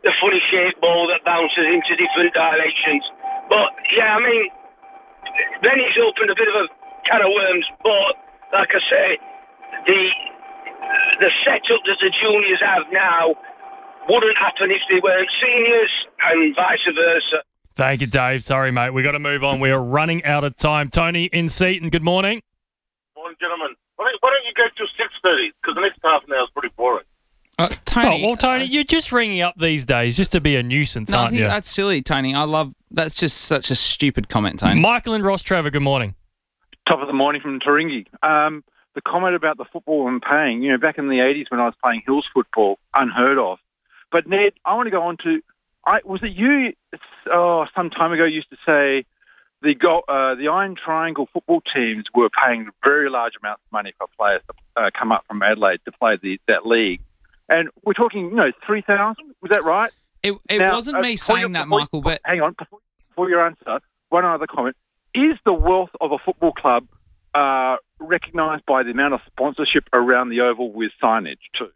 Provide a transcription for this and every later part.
the funny shaped ball that bounces into different directions. But yeah, I mean, then it's opened a bit of a can of worms. But like I say, the setup that the juniors have now wouldn't happen if they weren't seniors, and vice versa. Thank you, Dave. Sorry, mate. We got to move on. We are running out of time. Tony in Seaton, good morning. Morning, gentlemen. Why don't you go to 6:30? Because the next half an hour is pretty boring. Tony, Tony, you're just ringing up these days just to be a nuisance, No, I aren't think you? that's silly, Tony. That's just such a stupid comment, Tony. Michael and Ross Trevor, good morning. Top of the morning from Taringi. The comment about the football and paying, back in the 80s when I was playing Hills football, unheard of. But Ned, I want to go on to, was it you some time ago used to say the Iron Triangle football teams were paying very large amounts of money for players to come up from Adelaide to play that league. And we're talking, 3,000, was that right? It wasn't me saying that, Michael, but... Hang on, before your answer, one other comment. Is the wealth of a football club recognised by the amount of sponsorship around the Oval with signage too?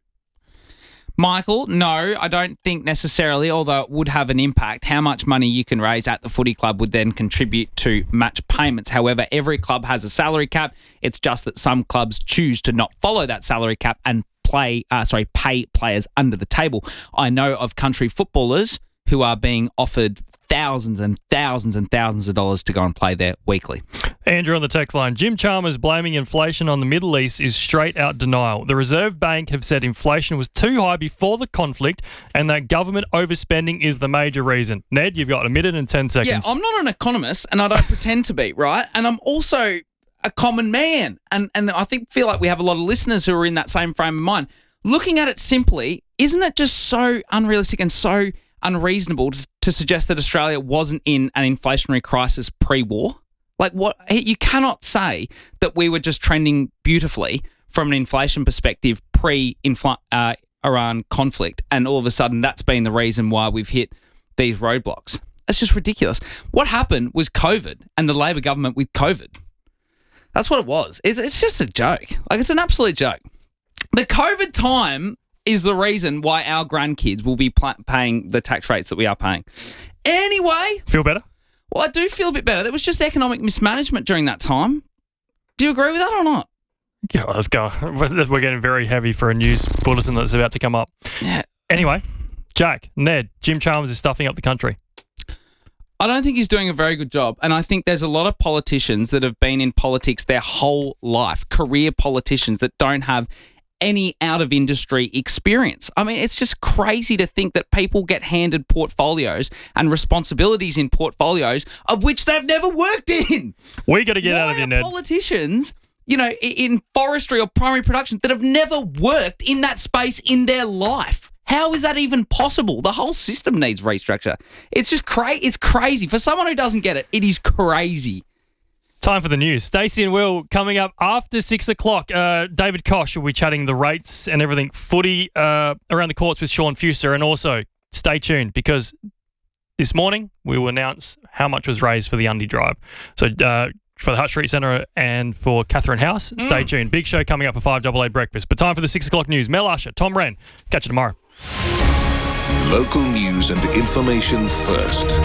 Michael, no, I don't think necessarily, although it would have an impact. How much money you can raise at the footy club would then contribute to match payments. However, every club has a salary cap. It's just that some clubs choose to not follow that salary cap and pay players under the table. I know of country footballers who are being offered thousands and thousands and thousands of dollars to go and play there weekly. Andrew on the text line. Jim Chalmers blaming inflation on the Middle East is straight out denial. The Reserve Bank have said inflation was too high before the conflict and that government overspending is the major reason. Ned, you've got a minute and 10 seconds. Yeah, I'm not an economist and I don't pretend to be, right? And I'm also a common man. And I feel like we have a lot of listeners who are in that same frame of mind. Looking at it simply, isn't it just so unrealistic and so unreasonable to suggest that Australia wasn't in an inflationary crisis pre-war? Like, what? You cannot say that we were just trending beautifully from an inflation perspective pre-Iran conflict, and all of a sudden that's been the reason why we've hit these roadblocks. That's just ridiculous. What happened was COVID and the Labor government with COVID. That's what it was. It's just a joke. Like, it's an absolute joke. The COVID time is the reason why our grandkids will be paying the tax rates that we are paying. Anyway. Feel better? Well, I do feel a bit better. There was just economic mismanagement during that time. Do you agree with that or not? Yeah, let's go. We're getting very heavy for a news bulletin that's about to come up. Yeah. Anyway, Jack, Ned, Jim Chalmers is stuffing up the country. I don't think he's doing a very good job. And I think there's a lot of politicians that have been in politics their whole life, career politicians that don't have any out-of-industry experience. I mean, it's just crazy to think that people get handed portfolios and responsibilities in portfolios of which they've never worked in. We got to get out of here, Ned. Politicians, in forestry or primary production that have never worked in that space in their life. How is that even possible? The whole system needs restructure. It's just it's crazy. For someone who doesn't get it, it is crazy. Time for the news. Stacey and Will coming up after 6 o'clock. David Kosh will be chatting the rates and everything footy around the courts with Sean Fuser. And also, stay tuned because this morning we will announce how much was raised for the Undy Drive. So for the Hutt Street Centre and for Catherine House, stay tuned. Big show coming up for 588 Breakfast. But time for the 6 o'clock news. Mel Usher, Tom Wren. Catch you tomorrow. Local news and information first.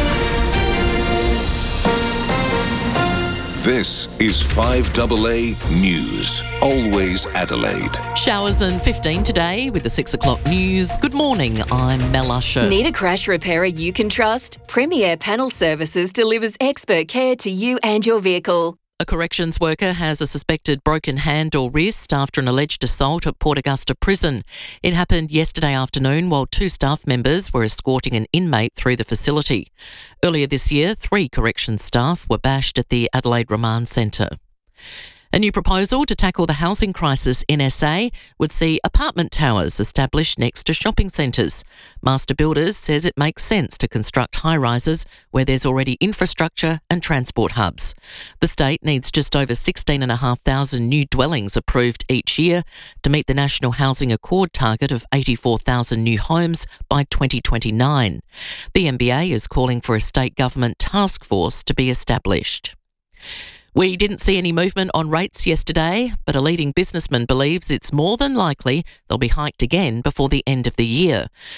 This is 5AA News. Always Adelaide. Showers and 15 today with the 6 o'clock news. Good morning, I'm Mel Usher. Need a crash repairer you can trust? Premier Panel Services delivers expert care to you and your vehicle. A corrections worker has a suspected broken hand or wrist after an alleged assault at Port Augusta Prison. It happened yesterday afternoon while 2 staff members were escorting an inmate through the facility. Earlier this year, 3 corrections staff were bashed at the Adelaide Remand Centre. A new proposal to tackle the housing crisis in SA would see apartment towers established next to shopping centres. Master Builders says it makes sense to construct high-rises where there's already infrastructure and transport hubs. The state needs just over 16,500 new dwellings approved each year to meet the National Housing Accord target of 84,000 new homes by 2029. The NBA is calling for a state government task force to be established. We didn't see any movement on rates yesterday, but a leading businessman believes it's more than likely they'll be hiked again before the end of the year.